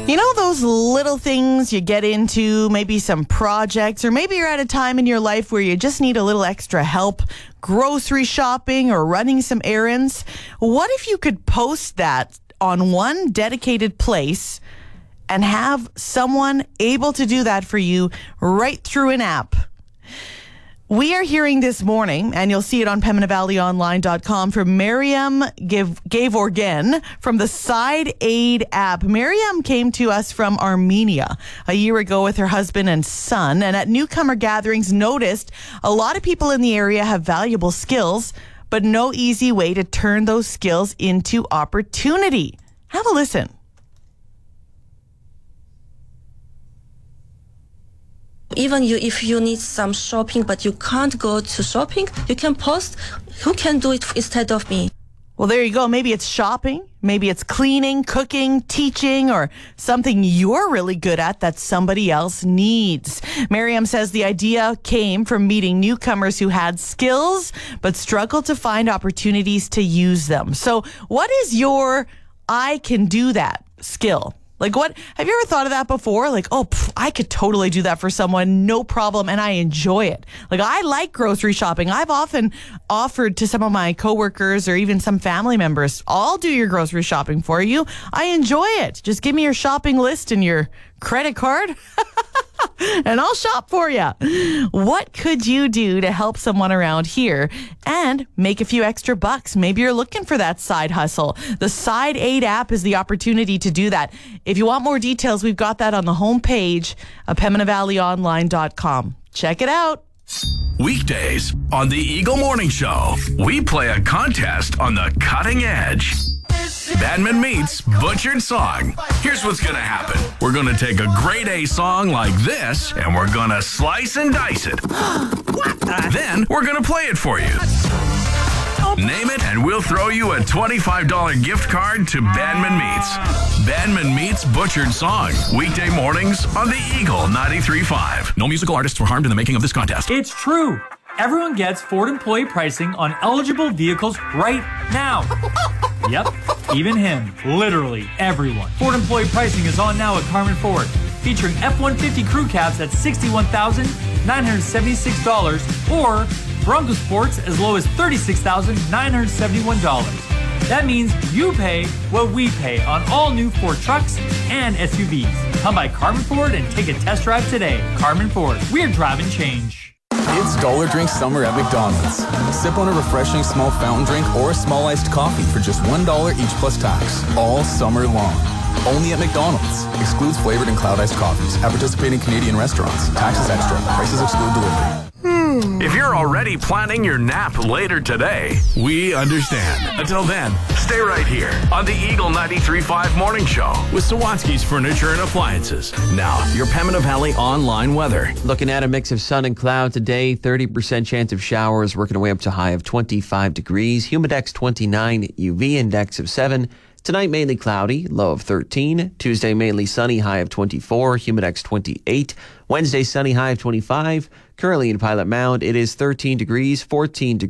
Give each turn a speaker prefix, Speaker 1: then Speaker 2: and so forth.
Speaker 1: You know those little things you get into, maybe some projects, or maybe you're at a time in your life where you just need a little extra help, grocery shopping or running some errands? What if you could post that on one dedicated place and have someone able to do that for you right through an app? We are hearing this morning, and you'll see it on PembinaValleyOnline.com, from Miriam Gavorgen from the Side Aid app. Miriam came to us from Armenia a year ago with her husband and son, and at newcomer gatherings noticed a lot of people in the area have valuable skills, but no easy way to turn those skills into opportunity. Have a listen.
Speaker 2: Even if you need some shopping, but you can't go to shopping, you can post who can do it instead of me.
Speaker 1: Well, there you go. Maybe it's shopping, maybe it's cleaning, cooking, teaching, or something you're really good at that somebody else needs. Miriam says the idea came from meeting newcomers who had skills but struggled to find opportunities to use them. So what is your I can do that skill? Like, what have you ever thought of that before? Like, I could totally do that for someone, no problem, and I enjoy it. Like, I like grocery shopping. I've often offered to some of my coworkers or even some family members, I'll do your grocery shopping for you. I enjoy it. Just give me your shopping list and your credit card and I'll shop for you. What could you do to help someone around here and make a few extra bucks? Maybe you're looking for that side hustle. The Side Aid app is the opportunity to do that. If you want more details, we've got that on the homepage of PembinaValleyOnline.com. Check it out.
Speaker 3: Weekdays on the Eagle Morning Show, we play a contest on the cutting edge. Bandman meets Butchered Song. Here's what's going to happen. We're going to take a grade A song like this, and we're going to slice and dice it. Then we're going to play it for you. Name it, and we'll throw you a $25 gift card to Bandman Meets. Bandman Meets Butchered Song. Weekday mornings on the Eagle 93.5. No musical artists were harmed in the making of this contest.
Speaker 4: It's true. Everyone gets Ford employee pricing on eligible vehicles right now. Yep, even him. Literally everyone. Ford employee pricing is on now at Carmen Ford, featuring F-150 crew cabs at $61,976 or Bronco Sports as low as $36,971. That means you pay what we pay on all new Ford trucks and SUVs. Come by Carmen Ford and take a test drive today. Carmen Ford, we're driving change.
Speaker 5: It's Dollar Drink Summer at McDonald's. Sip on a refreshing small fountain drink or a small iced coffee for just $1 each plus tax, all summer long. Only at McDonald's. Excludes flavored and cloud iced coffees at participating Canadian restaurants. Taxes extra. Prices exclude delivery.
Speaker 3: If you're already planning your nap later today, we understand. Until then, stay right here on the Eagle 93.5 Morning Show with Sawatsky's Furniture and Appliances. Now, your Pembina Valley online weather.
Speaker 6: Looking at a mix of sun and cloud today, 30% chance of showers, working our way up to high of 25 degrees, humidex 29, UV index of 7. Tonight, mainly cloudy, low of 13. Tuesday, mainly sunny, high of 24, humidex 28. Wednesday, sunny, high of 25. Currently in Pilot Mound, it is 13 degrees, 14 degrees.